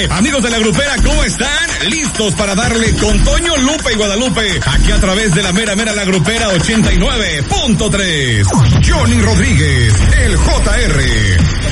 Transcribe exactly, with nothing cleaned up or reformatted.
Oye, amigos de la grupera, ¿cómo están? ¿Listos para darle con Toño, Lupe y Guadalupe? Aquí a través de la mera mera la grupera ochenta y nueve punto tres. Johnny Rodríguez, el J R.